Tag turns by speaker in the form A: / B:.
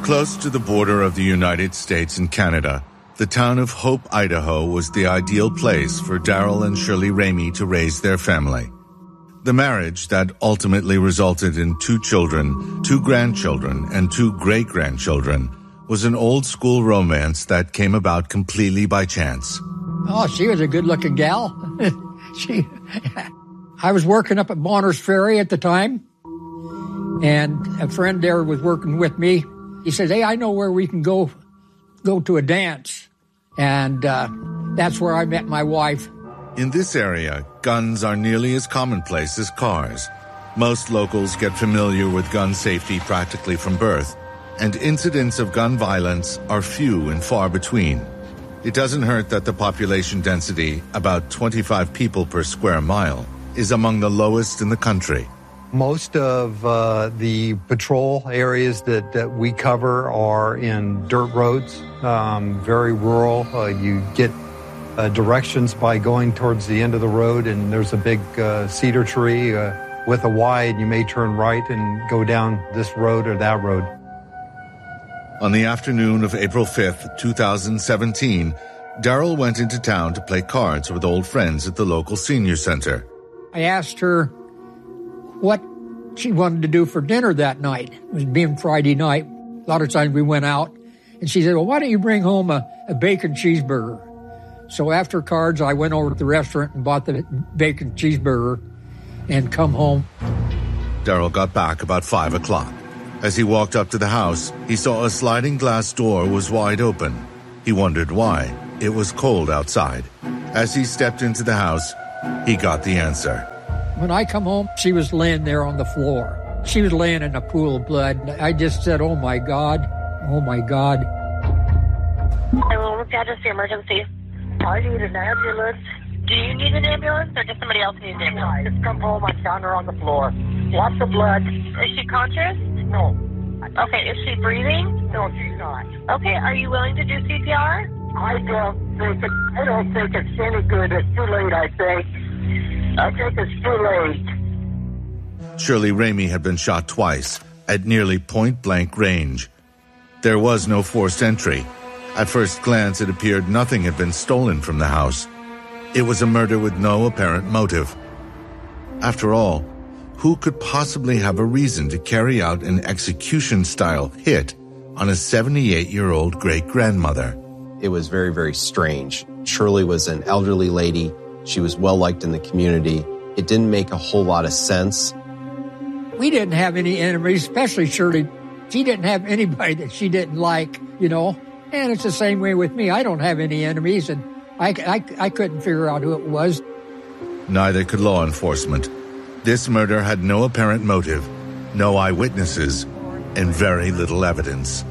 A: Close to the border of the United States and Canada, the town of Hope, Idaho was the ideal place for Darrell and Shirley Ramey to raise their family. The marriage that ultimately resulted in 2 children, 2 grandchildren, and 2 great-grandchildren was an old-school romance that came about completely by chance.
B: Oh, she was a good-looking gal. I was working up at Bonners Ferry at the time, and a friend there was working with me. He said, hey, I know where we can go to a dance. And that's where I met my wife.
A: In this area, guns are nearly as commonplace as cars. Most locals get familiar with gun safety practically from birth, and incidents of gun violence are few and far between. It doesn't hurt that the population density, about 25 people per square mile, is among the lowest in the country.
C: Most of the patrol areas that we cover are in dirt roads, very rural. You get directions by going towards the end of the road, and there's a big cedar tree with a Y, and you may turn right and go down this road or that road.
A: On the afternoon of April 5th, 2017, Darrell went into town to play cards with old friends at the local senior center.
B: I asked her what she wanted to do for dinner that night. It was being Friday night. A lot of times we went out. And she said, well, why don't you bring home a bacon cheeseburger? So after cards, I went over to the restaurant and bought the bacon cheeseburger and come home.
A: Darrell got back about 5 o'clock. As he walked up to the house, he saw a sliding glass door was wide open. He wondered why. It was cold outside. As he stepped into the house, he got the answer.
B: When I come home, she was laying there on the floor. She was laying in a pool of blood. I just said, oh, my God. Oh, my God.
D: What's the address for emergency?
E: I need an ambulance.
D: Do you need an ambulance or does somebody else need an ambulance?
E: I just come home. I found her on the floor. Lots of blood.
D: Is she conscious?
E: No.
D: Okay, is she breathing?
E: No, she's not.
D: Okay, are you willing to do CPR?
E: I don't think it's any good. It's too late, I think. I think it's too late.
A: Shirley Ramey had been shot twice at nearly point-blank range. There was no forced entry. At first glance, it appeared nothing had been stolen from the house. It was a murder with no apparent motive. After all, who could possibly have a reason to carry out an execution-style hit on a 78-year-old great-grandmother?
F: It was very, very strange. Shirley was an elderly lady. She was well-liked in the community. It didn't make a whole lot of sense.
B: We didn't have any enemies, especially Shirley. She didn't have anybody that she didn't like, you know. And it's the same way with me. I don't have any enemies, and I couldn't figure out who it was.
A: Neither could law enforcement. This murder had no apparent motive, no eyewitnesses, and very little evidence.